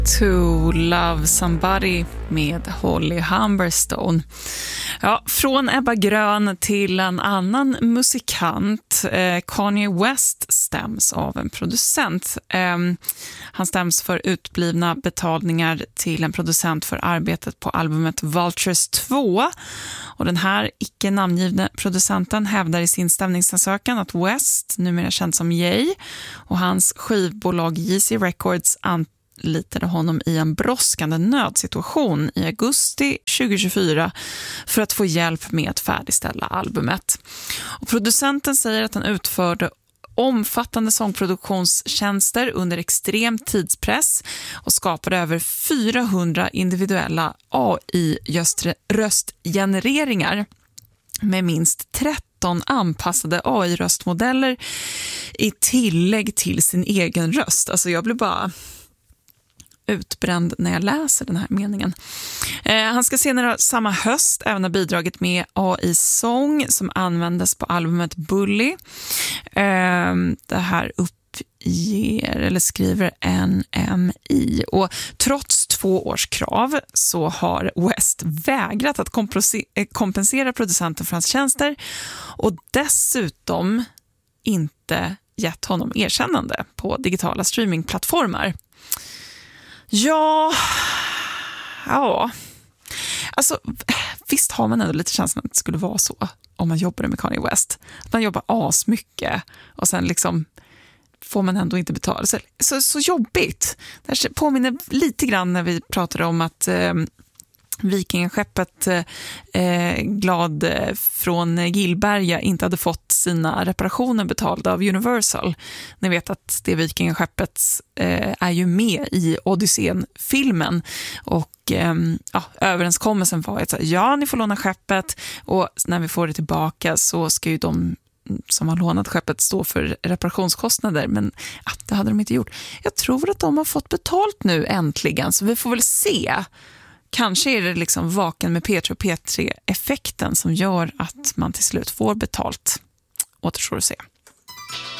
To Love Somebody med Holly Humberstone. Ja, från Ebba Grön till en annan musikant. Kanye West stäms av en producent. Han stäms för utblivna betalningar till en producent för arbetet på albumet Vultures 2. Och den här icke namngivna producenten hävdar i sin stämningsansökan att West, numera känd som Ye, och hans skivbolag JC Records litade honom i en brådskande nödsituation i augusti 2024 för att få hjälp med att färdigställa albumet. Och producenten säger att han utförde omfattande sångproduktionstjänster under extrem tidspress och skapade över 400 individuella AI-röstgenereringar med minst 13 anpassade AI-röstmodeller i tillägg till sin egen röst. Alltså jag blev bara utbränd när jag läser den här meningen. Han ska senare samma höst även ha bidragit med AI-sång som användes på albumet Bully. Det här uppger eller skriver NMI. Och trots 2 års krav så har West vägrat att kompensera producenten för hans tjänster och dessutom inte gett honom erkännande på digitala streamingplattformar. Ja, alltså visst har man ändå lite känslan att det skulle vara så om man jobbade med Kanye West. Att man jobbar asmycket och sen liksom får man ändå inte betala. Så jobbigt. Det här påminner lite grann när vi pratade om att Vikingaskeppet Glad från Gillberga inte hade fått sina reparationer betalda av Universal. Ni vet att det Vikingaskeppet är ju med i Odysseen-filmen och överenskommelsen var att ja, ni får låna skeppet och när vi får det tillbaka så ska ju de som har lånat skeppet stå för reparationskostnader, men det hade de inte gjort. Jag tror att de har fått betalt nu äntligen, så vi får väl se. Kanske är det liksom vaken med P3 och P3-effekten som gör att man till slut får betalt. Återstår att se.